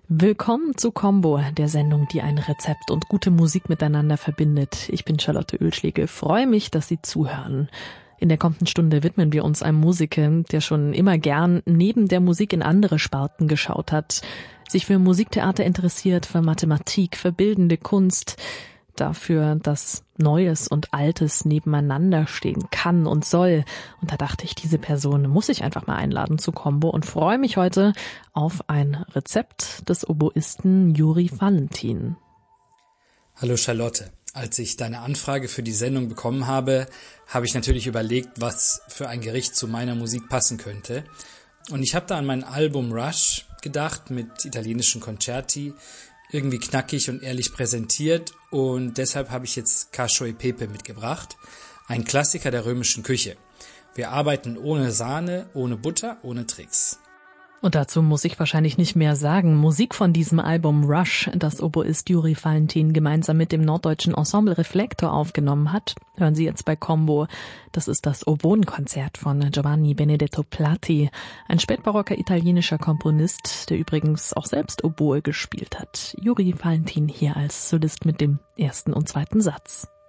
Willkommen zu Combo, der Sendung, die ein Rezept und gute Musik miteinander verbindet. Ich bin Charlotte Oehlschlegel, freue mich, dass Sie zuhören. In der kommenden Stunde widmen wir uns einem Musiker, der schon immer gern neben der Musik in andere Sparten geschaut hat, sich für Musiktheater interessiert, für Mathematik, für bildende Kunst, dafür, dass Neues und Altes nebeneinander stehen kann und soll. Und da dachte ich, diese Person muss ich einfach mal einladen zu Combo und freue mich heute auf ein Rezept des Oboisten Juri Valentin. Hallo Charlotte. Als ich deine Anfrage für die Sendung bekommen habe, habe ich natürlich überlegt, was für ein Gericht zu meiner Musik passen könnte. Und ich habe da an mein Album Rush gedacht mit italienischen Concerti, irgendwie knackig und ehrlich präsentiert, und deshalb habe ich jetzt Cacio e Pepe mitgebracht, ein Klassiker der römischen Küche. Wir arbeiten ohne Sahne, ohne Butter, ohne Tricks. Und dazu muss ich wahrscheinlich nicht mehr sagen. Musik von diesem Album Rush, das Oboist Juri Valentin gemeinsam mit dem norddeutschen Ensemble Reflektor aufgenommen hat, hören Sie jetzt bei Combo. Das ist das Oboenkonzert von Giovanni Benedetto Platti, ein spätbarocker italienischer Komponist, der übrigens auch selbst Oboe gespielt hat. Juri Valentin hier als Solist mit dem ersten und zweiten Satz.